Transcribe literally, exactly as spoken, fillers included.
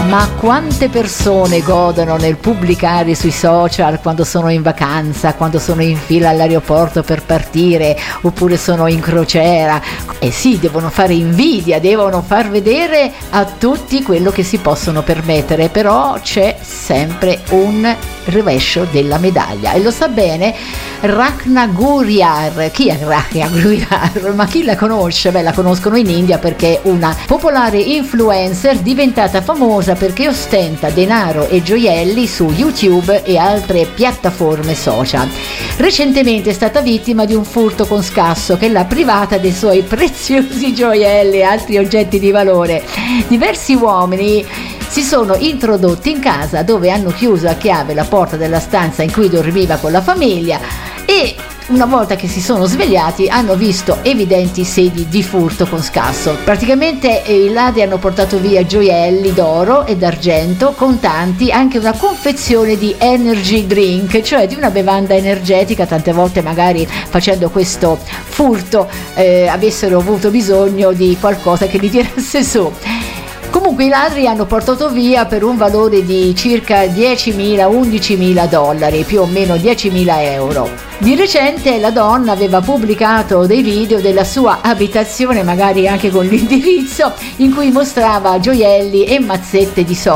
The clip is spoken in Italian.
Ma quante persone godono nel pubblicare sui social quando sono in vacanza, quando sono in fila all'aeroporto per partire, oppure sono in crociera. E sì, devono fare invidia, devono far vedere a tutti quello che si possono permettere, però c'è sempre un rovescio della medaglia e lo sa bene Rachna Guriar. Chi è Rachna Guriar? Ma chi la conosce? Beh, la conoscono in India perché è una popolare influencer diventata famosa perché ostenta denaro e gioielli su YouTube e altre piattaforme social. Recentemente è stata vittima di un furto con scasso che l'ha privata dei suoi preziosi gioielli e altri oggetti di valore. Diversi uomini si sono introdotti in casa, dove hanno chiuso a chiave la porta della stanza in cui dormiva con la famiglia, e una volta che si sono svegliati hanno visto evidenti segni di furto con scasso. Praticamente eh, i ladri hanno portato via gioielli d'oro e d'argento, contanti, anche una confezione di energy drink, cioè di una bevanda energetica. Tante volte magari facendo questo furto eh, avessero avuto bisogno di qualcosa che li tirasse su. Comunque i ladri hanno portato via per un valore di circa diecimila undicimila dollari, più o meno diecimila euro. Di recente la donna aveva pubblicato dei video della sua abitazione, magari anche con l'indirizzo, in cui mostrava gioielli e mazzette di soldi